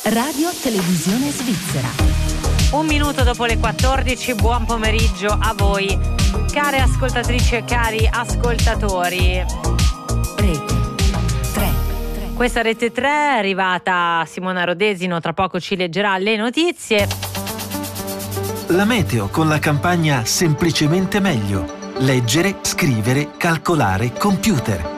Radio Televisione Svizzera. 1 minuto dopo le 14, buon pomeriggio a voi, care ascoltatrici e cari ascoltatori. Rete 3. Questa Rete 3 è arrivata Simona Rodesino, tra poco ci leggerà le notizie. La meteo con la campagna Semplicemente Meglio. Leggere, scrivere, calcolare, computer.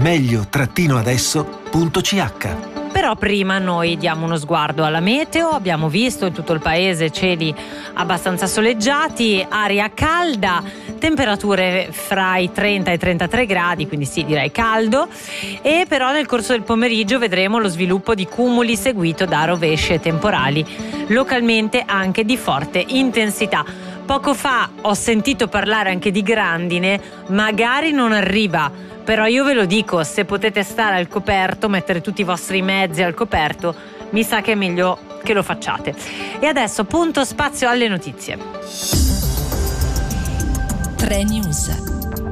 meglio-adesso.ch. Però prima noi diamo uno sguardo alla meteo. Abbiamo visto in tutto il paese cieli abbastanza soleggiati, aria calda, temperature fra i 30 e i 33 gradi, quindi sì, direi caldo, e però nel corso del pomeriggio vedremo lo sviluppo di cumuli seguito da rovesce e temporali, localmente anche di forte intensità. Poco fa ho sentito parlare anche di grandine, magari non arriva, però io ve lo dico, se potete stare al coperto, mettere tutti i vostri mezzi al coperto, mi sa che è meglio che lo facciate. E adesso punto spazio alle notizie. 3 News.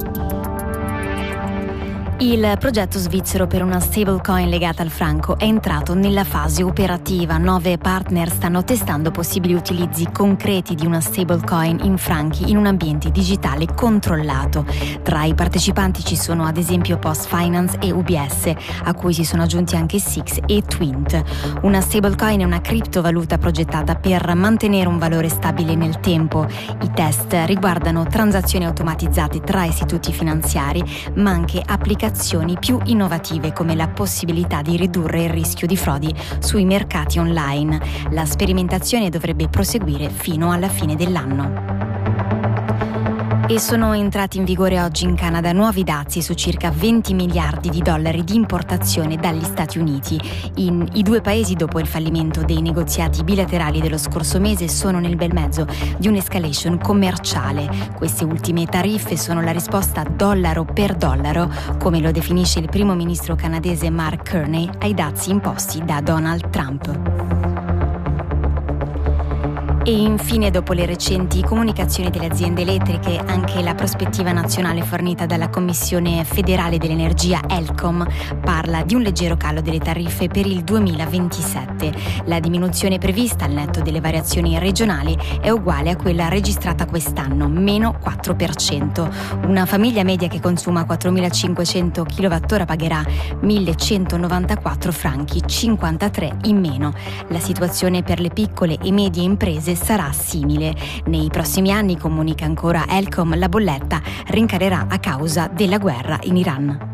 Il progetto svizzero per una stablecoin legata al franco è entrato nella fase operativa. 9 partner stanno testando possibili utilizzi concreti di una stablecoin in franchi in un ambiente digitale controllato. Tra i partecipanti ci sono ad esempio Post Finance e UBS, a cui si sono aggiunti anche Six e Twint. Una stablecoin è una criptovaluta progettata per mantenere un valore stabile nel tempo. I test riguardano transazioni automatizzate tra istituti finanziari, ma anche applicazioni più innovative come la possibilità di ridurre il rischio di frodi sui mercati online. La sperimentazione dovrebbe proseguire fino alla fine dell'anno. E sono entrati in vigore oggi in Canada nuovi dazi su circa 20 miliardi di dollari di importazione dagli Stati Uniti. I due paesi, dopo il fallimento dei negoziati bilaterali dello scorso mese, sono nel bel mezzo di un'escalation commerciale. Queste ultime tariffe sono la risposta dollaro per dollaro, come lo definisce il primo ministro canadese Mark Carney, ai dazi imposti da Donald Trump. E infine, dopo le recenti comunicazioni delle aziende elettriche, anche la prospettiva nazionale fornita dalla Commissione federale dell'energia ELCOM parla di un leggero calo delle tariffe per il 2027. La diminuzione prevista al netto delle variazioni regionali è uguale a quella registrata quest'anno, meno 4%. Una famiglia media che consuma 4.500 kWh pagherà 1.194 franchi, 53 in meno. La situazione per le piccole e medie imprese sarà simile. Nei prossimi anni, comunica ancora ELCOM, la bolletta rincalerà a causa della guerra in Iran.